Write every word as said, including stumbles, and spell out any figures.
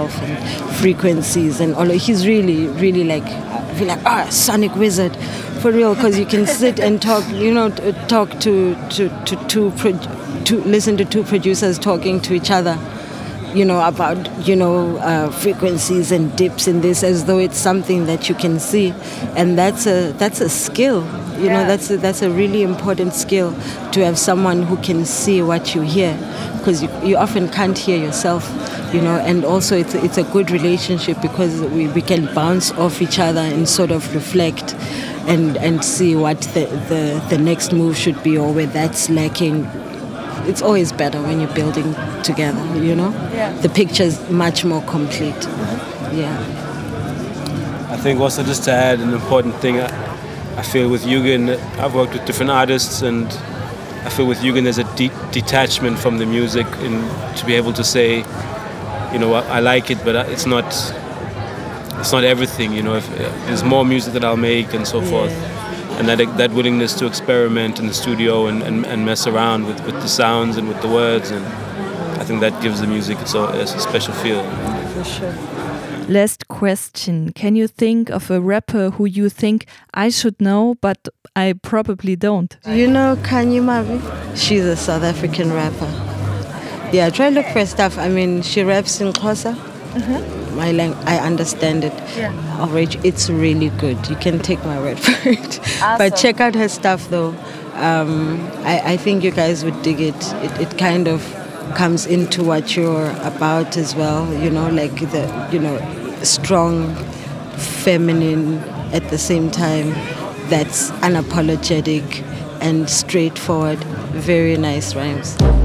himself and frequencies and all. He's really, really like, I feel like, ah, sonic wizard, for real, because you can sit and talk, you know, t- talk to, to, to, to, pro- to listen to two producers talking to each other, you know, about, you know, uh, frequencies and dips in this, as though it's something that you can see. And that's a, that's a skill. You know, that's a, that's a really important skill, to have someone who can see what you hear, because you, you often can't hear yourself, you know, and also it's, it's a good relationship because we, we can bounce off each other and sort of reflect and, and see what the, the, the next move should be, or where that's lacking. It's always better when you're building together, you know? Yeah. The picture's much more complete. Mm-hmm. Yeah. I think also, just to add an important thing, I, I feel with Yugen, I've worked with different artists, and I feel with Yugen there's a de- detachment from the music, and to be able to say, you know, I, I like it, but it's not, it's not everything. You know, if, uh, there's more music that I'll make and so yeah. forth, and that that willingness to experiment in the studio and, and, and mess around with, with the sounds and with the words, and I think that gives the music its, own, its a special feel. For sure. Last question. Can you think of a rapper who you think I should know, but I probably don't? Do you know Kanye Mavi? She's a South African rapper. Yeah, try look for stuff. I mean, she raps in Xhosa. Mm-hmm. My lang- I understand it. Yeah. Alright, it's really good. You can take my word for it. Awesome. But check out her stuff, though. Um, I, I think you guys would dig it. It, it kind of comes into what you're about as well, you know, like the, you know, strong, feminine at the same time, that's unapologetic and straightforward. Very nice rhymes.